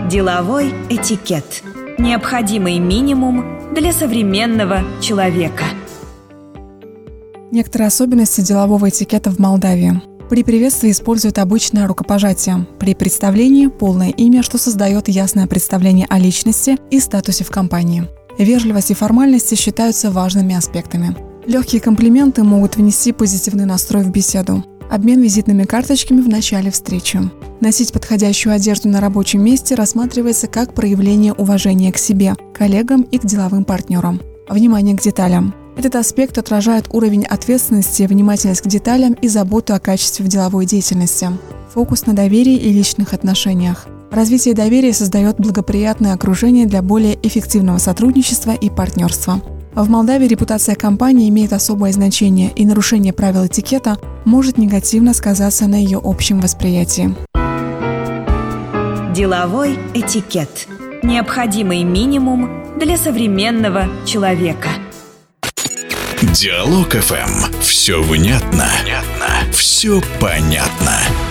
Деловой этикет. Необходимый минимум для современного человека. Некоторые особенности делового этикета в Молдавии. При приветствии используют обычное рукопожатие. При представлении – полное имя, что создает ясное представление о личности и статусе в компании. Вежливость и формальности считаются важными аспектами. Легкие комплименты могут внести позитивный настрой в беседу. Обмен визитными карточками в начале встречи. Носить подходящую одежду на рабочем месте рассматривается как проявление уважения к себе, коллегам и к деловым партнерам. Внимание к деталям. Этот аспект отражает уровень ответственности, внимательность к деталям и заботу о качестве в деловой деятельности. Фокус на доверии и личных отношениях. Развитие доверия создает благоприятное окружение для более эффективного сотрудничества и партнерства. В Молдавии репутация компании имеет особое значение, и нарушение правил этикета может негативно сказаться на ее общем восприятии. Деловой этикет. Необходимый минимум для современного человека. Диалог ФМ. Все внятно. Все понятно.